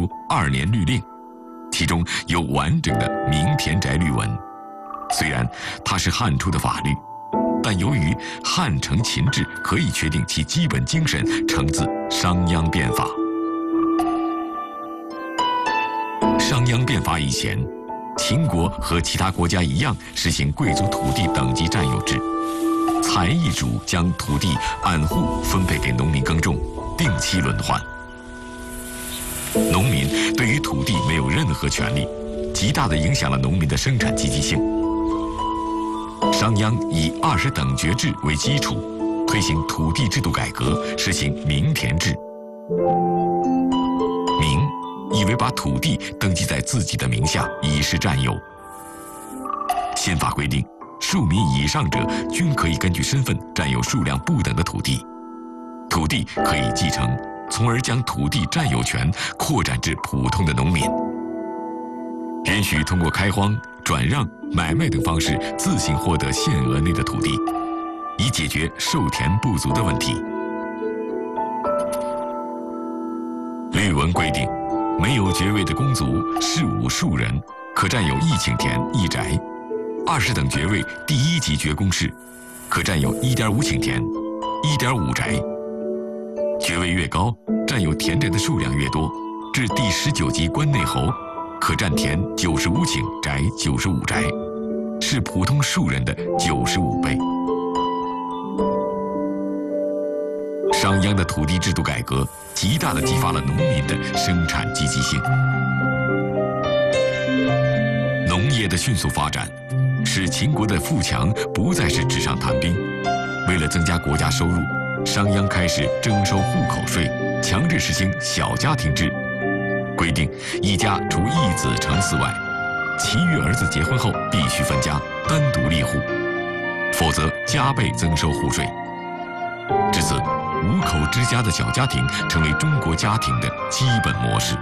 2年律令，其中有完整的明田宅律文。虽然它是汉初的法律，但由于汉承秦制可以确定其基本精神承自商鞅变法。商鞅变法以前，秦国和其他国家一样实行贵族土地等级占有制，采邑主将土地按户分配给农民耕种，定期轮换。农民对于土地没有任何权利，极大地影响了农民的生产积极性。商鞅以20等爵制为基础，推行土地制度改革，实行明田制。明意为把土地登记在自己的名下，以示占有。宪法规定，庶民以上者均可以根据身份占有数量不等的土地，土地可以继承，从而将土地占有权扩展至普通的农民。允许通过开荒、转让、买卖等方式自行获得限额内的土地，以解决授田不足的问题。律文规定，没有爵位的公族士武庶人可占有1顷田1宅，20等爵位第1级爵公士可占有1.5顷田1.5宅。爵位越高，占有田宅的数量越多，至第19级关内侯可占田95顷宅95宅，是普通庶人的95倍。商鞅的土地制度改革极大地激发了农民的生产积极性。农业的迅速发展，使秦国的富强不再是纸上谈兵。为了增加国家收入，商鞅开始征收户口税，强制实行小家庭制，规定一家除一子承嗣外，其余儿子结婚后必须分家，单独立户，否则加倍增收户税。至此，5口之家的小家庭成为中国家庭的基本模式。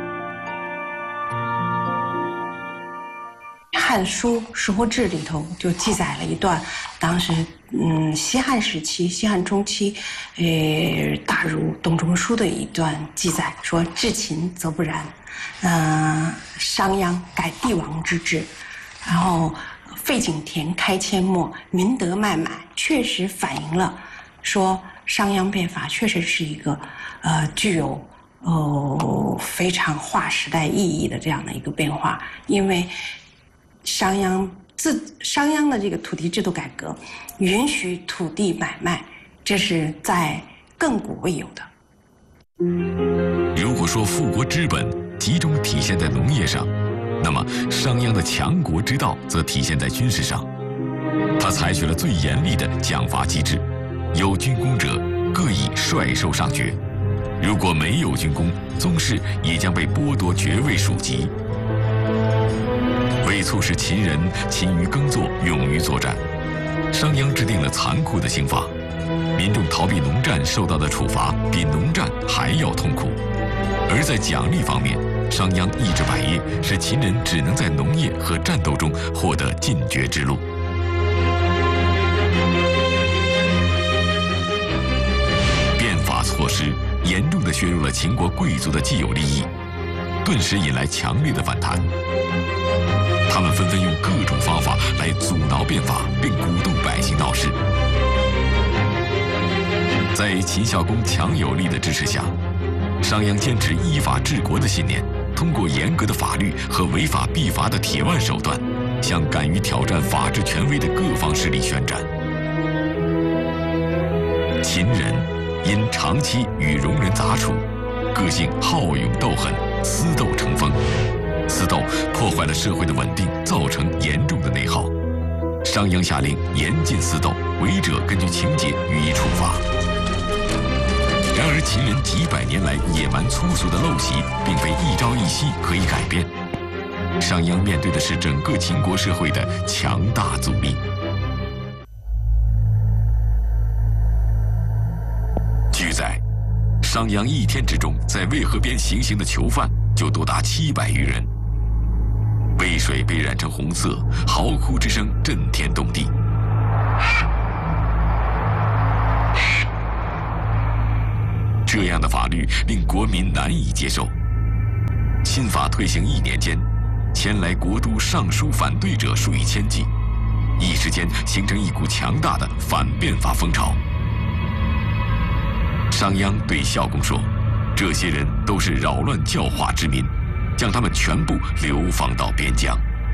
《汉书·石货志》里头就记载了一段，当时西汉时期、西汉中期，大儒董仲舒的一段记载，说至秦则不然，商鞅改帝王之治，然后废井田、开阡陌、民德卖买，确实反映了说商鞅变法确实是一个具有非常划时代意义的这样的一个变化，因为商鞅的这个土地制度改革，允许土地买卖，这是在亘古未有的。 如果说富国之本集中体现在农业上，那么商鞅的强国之道则体现在军事上。他采取了最严厉的奖罚机制，有军功者各以帅授上爵，如果没有军功，宗室也将被剥夺爵位属籍。为促使秦人勤于耕作、勇于作战，商鞅制定了残酷的刑法，民众逃避农战受到的处罚比农战还要痛苦。而在奖励方面，商鞅抑制百业，使秦人只能在农业和战斗中获得进爵之路。变法措施严重地削弱了秦国贵族的既有利益，顿时引来强烈的反弹。他们纷纷用各种方法来阻挠变法，并鼓动百姓闹事。在秦孝公强有力的支持下，商鞅坚持依法治国的信念，通过严格的法律和违法必罚的铁腕手段，向敢于挑战法治权威的各方势力宣战。秦人因长期与戎人杂处，个性好勇斗狠，私斗成风。私斗破坏了社会的稳定，造成严重的内耗。商鞅下令严禁私斗，违者根据情节予以处罚。然而，秦人几百年来野蛮粗俗的陋习，并非一朝一夕可以改变。商鞅面对的是整个秦国社会的强大阻力。据载，商鞅一天之中在渭河边行刑的囚犯就多达700余人。渭水被染成红色，嚎哭之声震天动地。这样的法律令国民难以接受。 新法推行1年间，前来国都上书反对者数以千计，一时间形成一股强大的反变法风潮。商鞅对孝公说：“这些人都是扰乱教化之民，将他们全部流放到边疆。”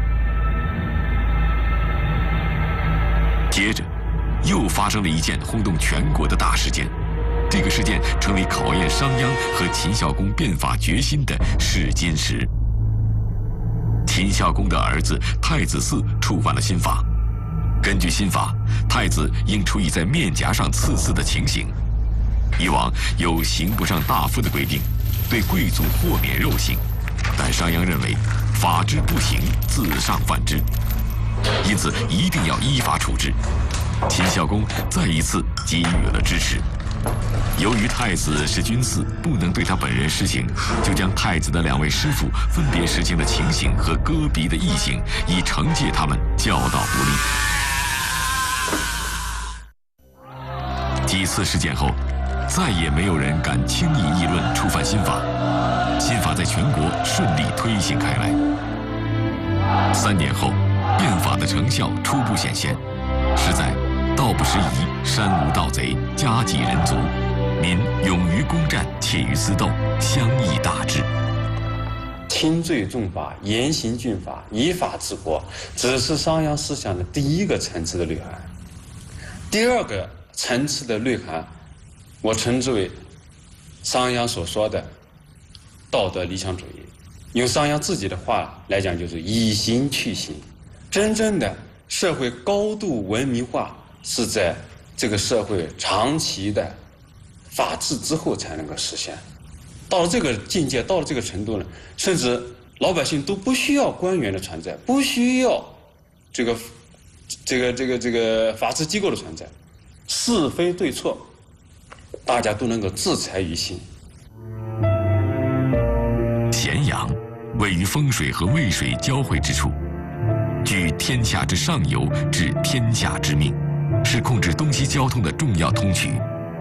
接着，又发生了一件轰动全国的大事件。这个事件成为考验商鞅和秦孝公变法决心的试金石。秦孝公的儿子太子嗣触犯了新法。根据新法，太子应处以在面颊上刺字的情形。以往有刑不上大夫的规定，对贵族豁免肉刑，但商鞅认为法之不行，自上犯之，因此一定要依法处置。秦孝公再一次给予了支持。由于太子是君嗣，不能对他本人施行，就将太子的2位师傅分别实行了情刑和割鼻的异刑，以惩戒他们教导不力。几次事件后，再也没有人敢轻易议论触犯新法。新法在全国顺利推行开来。3年后，变法的成效初步显现，是在道不拾遗，山无盗贼，家济人足，民勇于攻战，怯于私斗，乡议大治。 轻罪重罚，严刑峻法，依法治国，只是商鞅思想的第一个层次的内涵。第二个层次的内涵，我称之为商鞅所说的道德理想主义。用商鞅自己的话来讲，就是以刑去刑。真正的社会高度文明化，是在这个社会长期的法治之后才能够实现。到了这个境界，到了这个程度呢，甚至老百姓都不需要官员的存在，不需要这个法治机构的存在，是非对错，大家都能够自裁于心。 咸阳位于风水和渭水交汇之处，居天下之上游，治天下之命，是控制东西交通的重要通衢。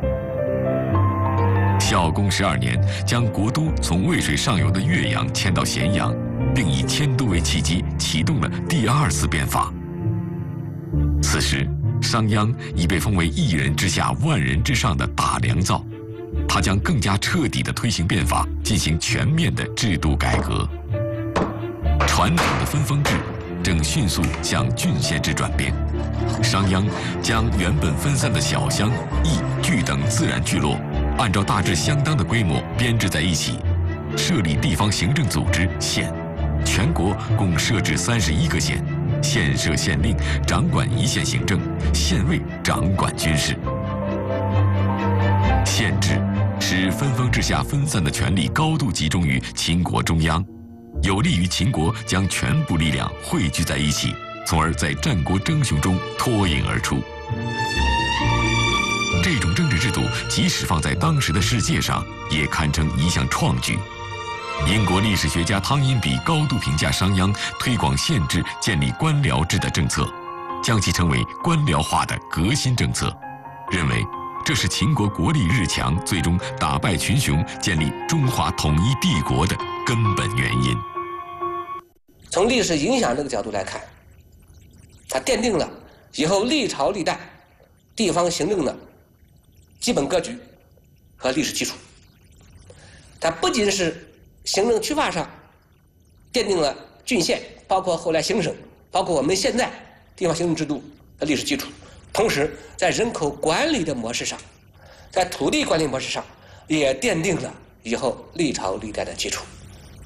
孝公12年，将国都从渭水上游的岳阳迁到咸阳，并以迁都为契机，启动了第2次变法。此时，商鞅已被封为1人之下，万人之上的大良造，他将更加彻底地推行变法，进行全面的制度改革。传统的分封制正迅速向郡县制转变。商鞅将原本分散的小乡、邑、郡等自然聚落，按照大致相当的规模编制在一起，设立地方行政组织县。全国共设置31个县，县设县令，掌管一县行政；县尉掌管军事。县制使分封制下分散的权力高度集中于秦国中央，有利于秦国将全部力量汇聚在一起，从而在战国争雄中脱颖而出。这种政治制度即使放在当时的世界上，也堪称一项创举。英国历史学家汤因比高度评价商鞅推广县制、建立官僚制的政策，将其称为官僚化的革新政策，认为这是秦国国力日强，最终打败群雄，建立中华统一帝国的根本原因。 从历史影响这个角度来看，它奠定了以后历朝历代地方行政的基本格局和历史基础。它不仅是行政区划上奠定了郡县，包括后来行省，包括我们现在地方行政制度的历史基础，同时在人口管理的模式上，在土地管理模式上，也奠定了以后历朝历代的基础。